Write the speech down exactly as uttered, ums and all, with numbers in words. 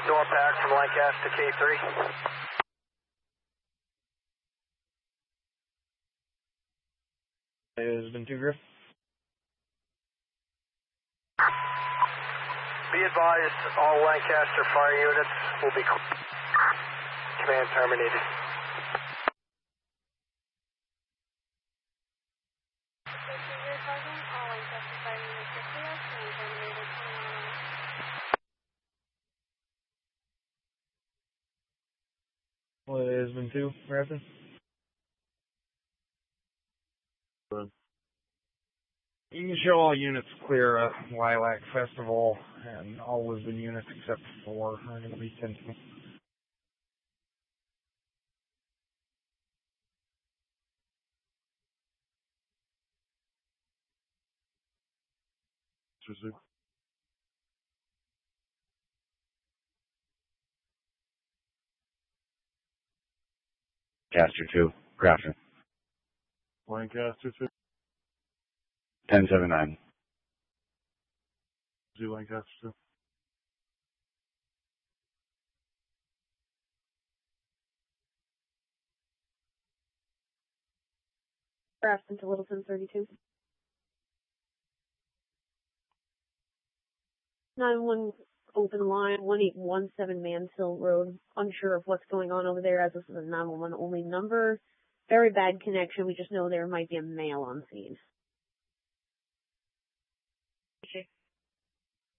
Norpac from Lancaster K three. There's been two Griff. Be advised, all Lancaster fire units will be command terminated. Well, there's been two, Raptor. You can show all units clear at Lilac Festival, and all Lisbon units except four are going to be sentinel. Lancaster two, Crafton. Lancaster two. ten seven nine. Zoo Lancaster two. Crafton to Littleton thirty-two. nine one open line, one eight one seven Mansfield Road. Unsure of what's going on over there as this is a nine one one only number. Very bad connection. We just know there might be a male on scene.